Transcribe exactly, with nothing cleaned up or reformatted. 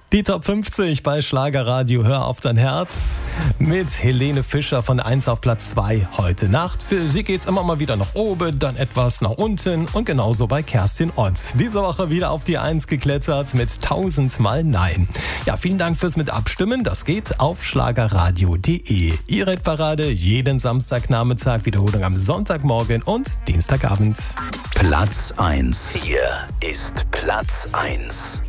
Die Top fünfzig bei Schlagerradio Hör auf dein Herz mit Helene Fischer von eins auf Platz zwei heute Nacht. Für sie geht's immer mal wieder nach oben, dann etwas nach unten und genauso bei Kerstin Ott. Diese Woche wieder auf die eins geklettert mit tausendmal Nein. Ja, vielen Dank fürs mit Abstimmen. Das geht auf schlagerradio punkt de. Ihre Hitparade jeden Samstagnachmittag, Wiederholung am Sonntagmorgen und Dienstagabend. Platz eins. Hier ist Platz eins.